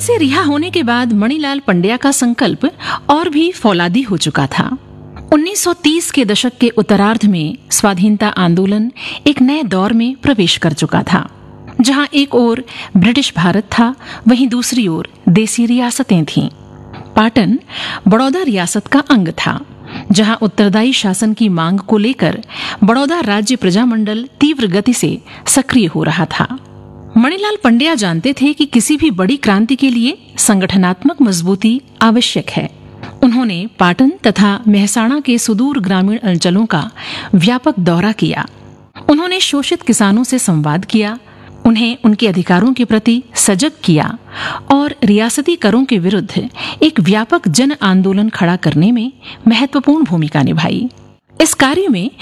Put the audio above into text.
से रिहा होने के बाद मणिलाल पंड्या का संकल्प और भी फौलादी हो चुका था। 1930 के दशक के उत्तरार्ध में स्वाधीनता आंदोलन एक नए दौर में प्रवेश कर चुका था, जहां एक ओर ब्रिटिश भारत था, वहीं दूसरी ओर देसी रियासतें थीं। पाटन बड़ौदा रियासत का अंग था, जहां उत्तरदायी शासन की मांग को लेकर बड़ौदा राज्य प्रजामंडल तीव्र गति से सक्रिय हो रहा था। मणिलाल पंड्या जानते थे कि किसी भी बड़ी क्रांति के लिए संगठनात्मक मजबूती आवश्यक है। उन्होंने पाटन तथा मेहसाणा के सुदूर ग्रामीण अंचलों का व्यापक दौरा किया। उन्होंने शोषित किसानों से संवाद किया, उन्हें उनके अधिकारों के प्रति सजग किया और रियासती करों के विरुद्ध एक व्यापक जन आंदोलन खड़ा करने में महत्वपूर्ण भूमिका निभाई। इस कार्य में